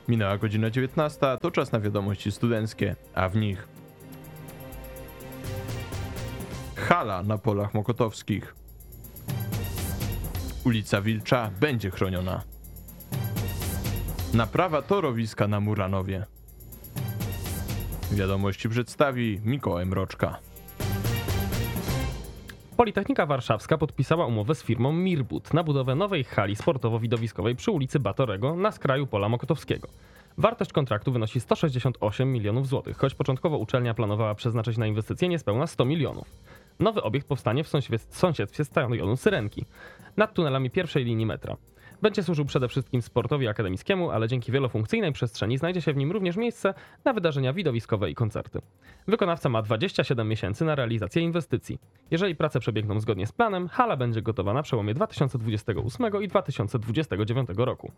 Minęła godzina 19, to czas na wiadomości studenckie, a w nich hala na polach mokotowskich. Ulica Wilcza będzie chroniona. Naprawa torowiska na Muranowie. Wiadomości przedstawi Mikołaj Mroczka. Politechnika Warszawska podpisała umowę z firmą Mirbut na budowę nowej hali sportowo-widowiskowej przy ulicy Batorego na skraju pola mokotowskiego. Wartość kontraktu wynosi 168 milionów złotych, choć początkowo uczelnia planowała przeznaczyć na inwestycje niespełna 100 milionów. Nowy obiekt powstanie w sąsiedztwie stadionu Syrenki, nad tunelami pierwszej linii metra. Będzie służył przede wszystkim sportowi akademickiemu, ale dzięki wielofunkcyjnej przestrzeni znajdzie się w nim również miejsce na wydarzenia widowiskowe i koncerty. Wykonawca ma 27 miesięcy na realizację inwestycji. Jeżeli prace przebiegną zgodnie z planem, hala będzie gotowa na przełomie 2028 i 2029 roku.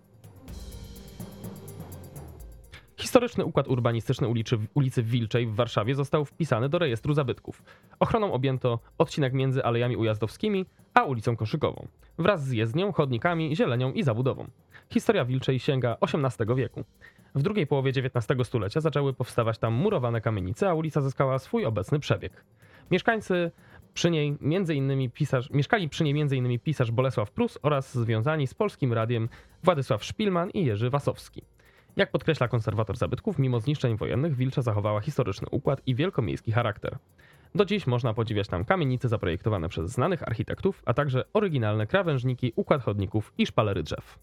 Historyczny układ urbanistyczny ulicy Wilczej w Warszawie został wpisany do rejestru zabytków. Ochroną objęto odcinek między Alejami Ujazdowskimi a ulicą Koszykową, wraz z jezdnią, chodnikami, zielenią i zabudową. Historia Wilczej sięga XVIII wieku. W drugiej połowie XIX stulecia zaczęły powstawać tam murowane kamienice, a ulica zyskała swój obecny przebieg. Mieszkali przy niej m.in. pisarz Bolesław Prus oraz związani z Polskim Radiem Władysław Szpilman i Jerzy Wasowski. Jak podkreśla konserwator zabytków, mimo zniszczeń wojennych Wilcza zachowała historyczny układ i wielkomiejski charakter. Do dziś można podziwiać tam kamienice zaprojektowane przez znanych architektów, a także oryginalne krawężniki, układ chodników i szpalery drzew.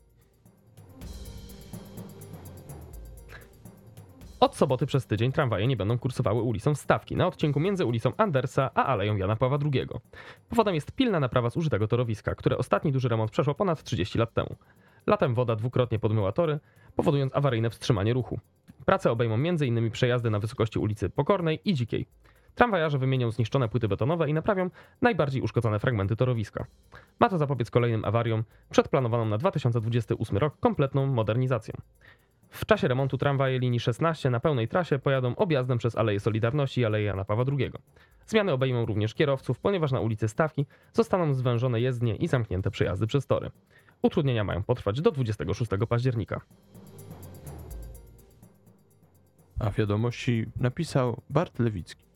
Od soboty przez tydzień tramwaje nie będą kursowały ulicą Stawki na odcinku między ulicą Andersa a Aleją Jana Pawła II. Powodem jest pilna naprawa zużytego torowiska, które ostatni duży remont przeszło ponad 30 lat temu. Latem woda dwukrotnie podmyła tory, powodując awaryjne wstrzymanie ruchu. Prace obejmą m.in. przejazdy na wysokości ulicy Pokornej i Dzikiej. Tramwajarze wymienią zniszczone płyty betonowe i naprawią najbardziej uszkodzone fragmenty torowiska. Ma to zapobiec kolejnym awariom przed planowaną na 2028 rok kompletną modernizacją. W czasie remontu tramwaje linii 16 na pełnej trasie pojadą objazdem przez Aleję Solidarności i Aleję Jana Pawła II. Zmiany obejmą również kierowców, ponieważ na ulicy Stawki zostaną zwężone jezdnie i zamknięte przejazdy przez tory. Utrudnienia mają potrwać do 26 października. A wiadomości napisał Bart Lewicki.